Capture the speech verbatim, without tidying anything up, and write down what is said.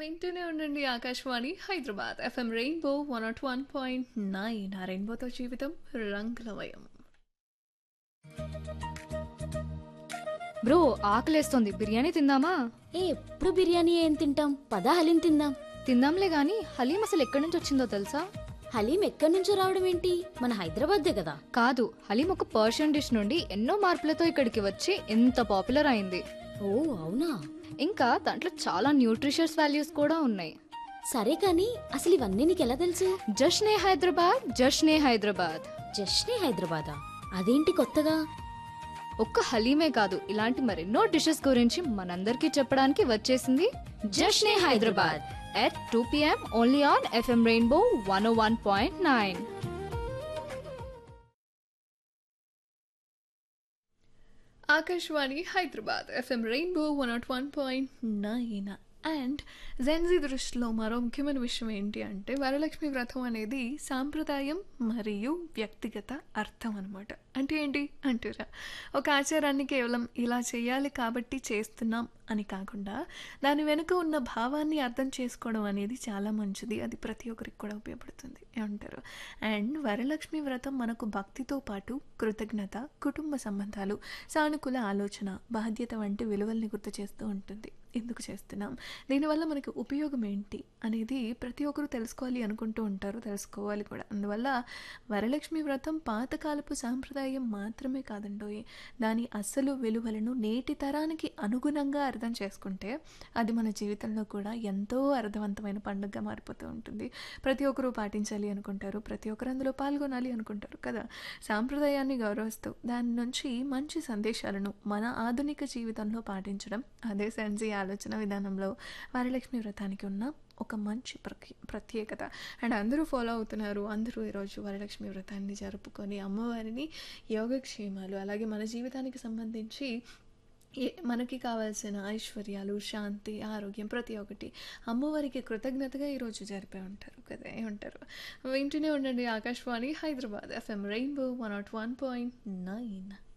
వింటూనే ఉండండి Akashvani Hyderabad FM rainbow one not one point nine ఆ రెయిన్బోతో జీవితం రంగులమయం. బ్రో ఆకలేస్తోంది, బిర్యానీ తిందామా? ఏ ఎప్పుడు బిర్యానీ ఏం తింటాం, పదా హలీం తిందాం. తిందాంలే గాని హలీం అసలు ఎక్కడి నుంచి వచ్చిందో తెలుసా? హలీం ఎక్కడి నుంచో రావడం ఏంటి, మన హైదరాబాద్దే కదా. కాదు, హలీం ఒక పర్షియన్ డిష్ నుండి ఎన్నో మార్పులతో ఇక్కడికి వచ్చి ఎంత పాపులర్ అయింది. ఓ అవునా. ఇంకా దాంట్లో చాలా న్యూట్రిషియస్ వాల్యూస్ కూడా ఉన్నాయి. సరే కానీ అసలు ఇవన్నీ నీకెలా తెలుసు? జష్నే హైదరాబాద్, జష్నే హైదరాబాద్. జస్ట్నే హైదరాబాదా? అదేంటి కొత్తగా? ఒక్క హలీమే కాదు, ఇలాంటి మరెన్నో డిషెస్ గురించి మనందరికీ చెప్పడానికి వచ్చేసింది జష్నే Hyderabad at two p m only on F M Rainbow one oh one point nine. Akashvani Hyderabad FM rainbow one not one point nine. And Gen Z దృష్టిలో మరో ముఖ్యమైన విషయం ఏంటి అంటే వరలక్ష్మి వ్రతం అనేది సాంప్రదాయం మరియు వ్యక్తిగత అర్థం అనమాట. అంటే ఏంటి అంటారా, ఒక ఆచారాన్ని కేవలం ఇలా చేయాలి కాబట్టి చేస్తున్నాం అని కాకుండా దాని వెనుక ఉన్న భావాన్ని అర్థం చేసుకోవడం అనేది చాలా మంచిది. అది ప్రతి ఒక్కరికి కూడా ఉపయోగపడుతుంది ఏమంటారు. అండ్ వరలక్ష్మి వ్రతం మనకు భక్తితో పాటు కృతజ్ఞత, కుటుంబ సంబంధాలు, సానుకూల ఆలోచన, బాధ్యత వంటి విలువల్ని గుర్తు చేస్తూ ఉంటుంది. ఎందుకు చేస్తున్నాం, దీనివల్ల మనకి ఉపయోగం ఏంటి అనేది ప్రతి ఒక్కరు తెలుసుకోవాలి అనుకుంటూ ఉంటారు, తెలుసుకోవాలి కూడా. అందువల్ల వరలక్ష్మి వ్రతం పాతకాలపు సాంప్రదాయం మాత్రమే కాదండోయ్, దాని అసలు విలువలను నేటి తరానికి అనుగుణంగా అర్థం చేసుకుంటే అది మన జీవితంలో కూడా ఎంతో అర్థవంతమైన పండుగగా మారిపోతూ ఉంటుంది. ప్రతి ఒక్కరూ పాటించాలి అనుకుంటారు, ప్రతి ఒక్కరు అందులో పాల్గొనాలి అనుకుంటారు కదా. సాంప్రదాయాన్ని గౌరవిస్తూ దాని నుంచి మంచి సందేశాలను మన ఆధునిక జీవితంలో పాటించడం, అదే సెన్జీ ఆలోచన విధానంలో వరలక్ష్మి వ్రతానికి ఉన్న ఒక మంచి ప్రఖ్య ప్రత్యేకత. అండ్ అందరూ ఫాలో అవుతున్నారు, అందరూ ఈరోజు వరలక్ష్మి వ్రతాన్ని జరుపుకొని అమ్మవారిని యోగక్షేమాలు, అలాగే మన జీవితానికి సంబంధించి మనకి కావాల్సిన ఐశ్వర్యాలు, శాంతి, ఆరోగ్యం ప్రతి ఒక్కటి అమ్మవారికి కృతజ్ఞతగా ఈరోజు జరిపే ఉంటారు కదా ఏమంటారు. వింటూనే ఉండండి Akashvani Hyderabad FM rainbow one not one point nine.